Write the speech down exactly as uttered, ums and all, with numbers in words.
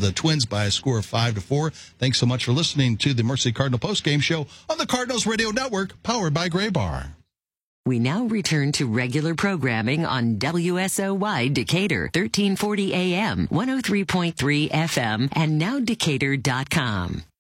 the Twins by a score of five to four. Thanks so much for listening to the Mercy Cardinal postgame show on the Cardinals Radio Network, powered by Gray Bar. We now return to regular programming on W S O Y Decatur, thirteen forty A M, one oh three point three F M, and now Decatur dot com.